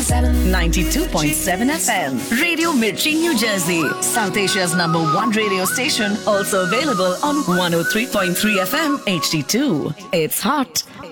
92.7 FM. Radio Mirchi, New Jersey. South Asia's #1 radio station. Also available on 103.3 FM HD2. It's hot